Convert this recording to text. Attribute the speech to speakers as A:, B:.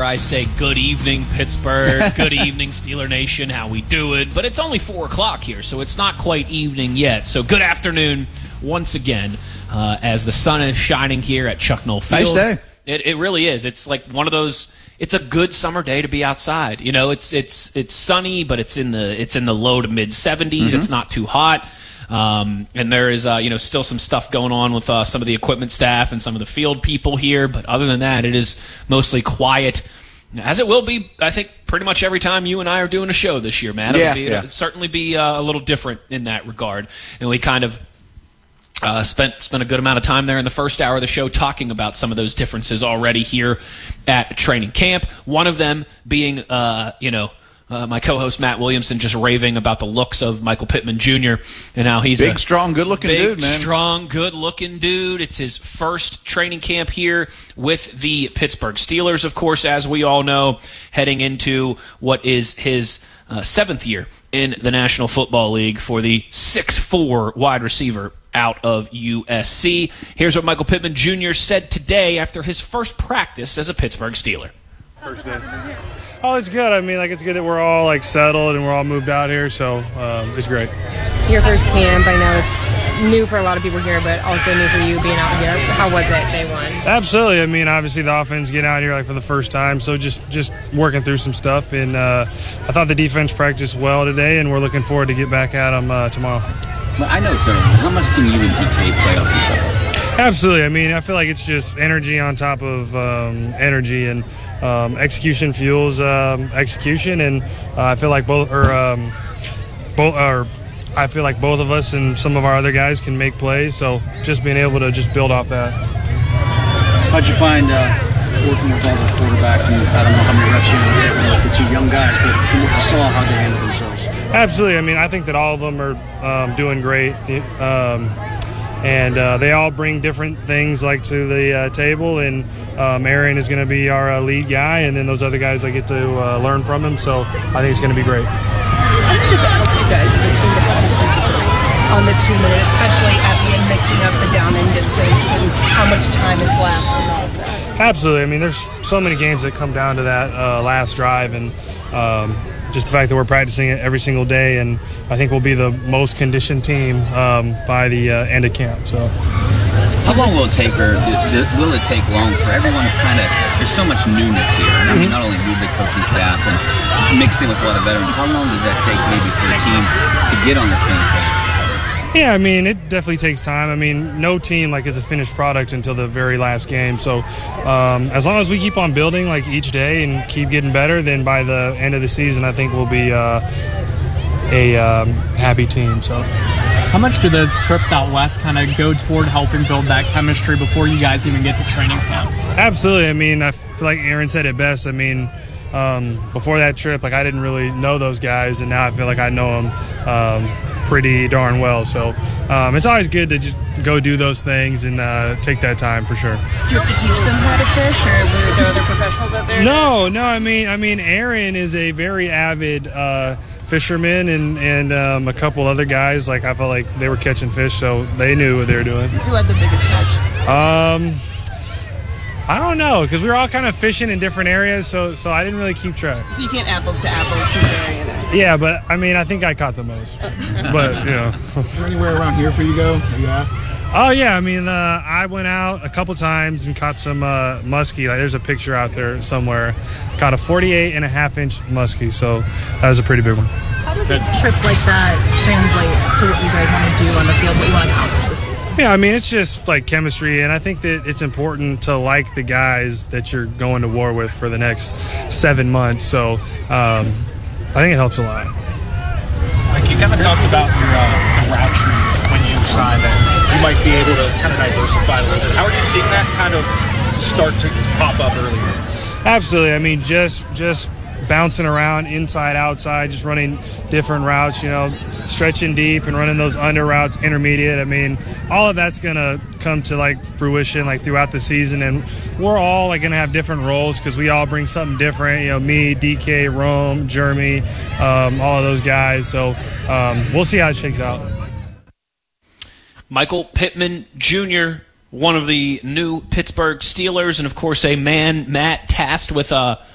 A: I say good evening, Pittsburgh, good evening, Steeler Nation, how we doing? But it's only 4 o'clock here, so it's not quite evening yet. So good afternoon once again as the sun is shining here at Chuck Noll Field.
B: Nice day.
A: It really is. It's like one of those. It's a good summer day to be outside. You know, it's sunny, but it's in the low to mid 70s.
B: Mm-hmm.
A: It's not too hot. And there is, still some stuff going on with some of the equipment staff and some of the field people here. But other than that, it is mostly quiet, as it will be, I think, pretty much every time you and I are doing a show this year, Matt. It'll certainly be a little different in that regard. And we kind of spent a good amount of time there in the first hour of the show talking about some of those differences already here at training camp. One of them being, my co-host Matt Williamson just raving about the looks of Michael Pittman Jr. and how he's
B: big, strong, good-looking dude, man.
A: Big, strong, good-looking dude. It's his first training camp here with the Pittsburgh Steelers, of course, as we all know, heading into what is his seventh year in the National Football League for the 6'4" wide receiver out of USC. Here's what Michael Pittman Jr. said today after his first practice as a Pittsburgh Steeler.
C: First day. Oh, it's good. I mean, it's good that we're all settled and we're all moved out here, so it's great.
D: Your first camp, I know it's new for a lot of people here, but also new for you being out here. How was it day one?
C: Absolutely. I mean, obviously the offense getting out here for the first time, so just working through some stuff. And I thought the defense practiced well today, and we're looking forward to get back at them tomorrow.
E: Well, I know it's early. How much can you and DK play off each other?
C: Absolutely. I mean, I feel like it's just energy on top of energy, and execution fuels execution, and I feel like both of us and some of our other guys can make plays. So just being able to just build off that.
E: How'd you find working with all the quarterbacks? And I don't know how many reps you had with the two young guys, but from what you saw, how they handled themselves?
C: Absolutely. I mean, I think that all of them are doing great. And they all bring different things to the table, and Aaron is going to be our lead guy, and then those other guys I get to learn from him, so I think it's going to be great.
D: How much does it help you guys as a team to have this emphasis on the 2 minutes, especially at the end, mixing up the down and distance and how much time is left and all of that?
C: Absolutely. I mean, there's so many games that come down to that last drive, and just the fact that we're practicing it every single day, and I think we'll be the most conditioned team by the end of camp. So,
E: how long will it take, or will it take long for everyone to there's so much newness here, and I mean, not only you, the coaching staff, and mixed in with a lot of veterans, how long does that take maybe for a team to get on the same page?
C: Yeah, I mean, it definitely takes time. I mean, no team is a finished product until the very last game. So as long as we keep on building each day and keep getting better, then by the end of the season, I think we'll be a happy team. So,
F: how much do those trips out west go toward helping build that chemistry before you guys even get to training camp?
C: Absolutely. I mean, I feel like Aaron said it best. I mean, before that trip, I didn't really know those guys, and now I feel like I know them pretty darn well. So it's always good to just go do those things and take that time for sure.
D: Do you have to teach them how to fish, or were there other professionals out there?
C: No. I mean, Aaron is a very avid fisherman, and a couple other guys. I felt like they were catching fish, so they knew what they were doing.
D: Who had the biggest catch?
C: I don't know, because we were all kind of fishing in different areas, so I didn't really keep track.
D: So you can't apples to apples compare.
C: Yeah, but I mean, I think I caught the most. But
B: Is there anywhere around here for you to go? Have you asked?
C: Oh yeah, I mean, I went out a couple times and caught some muskie. There's a picture out there somewhere. Caught a 48.5-inch muskie, so that was a pretty big one.
D: How does a trip like that translate to what you guys want to do on the field, what you want to accomplish this season?
C: Yeah, I mean, it's just chemistry, and I think that it's important to like the guys that you're going to war with for the next 7 months. So I think it helps a lot.
G: You kind of talked about your the route tree when you signed that you might be able to kind of diversify a little bit. How are you seeing that kind of start to pop up earlier?
C: Absolutely. I mean, just bouncing around inside, outside, just running different routes, stretching deep and running those under routes, intermediate. I mean, all of that's going to come to fruition throughout the season, and we're all going to have different roles because we all bring something different. Me, DK, Rome, Jeremy, all of those guys. So we'll see how it shakes out.
A: Michael Pittman Jr., one of the new Pittsburgh Steelers, and of course a man, Matt, tasked with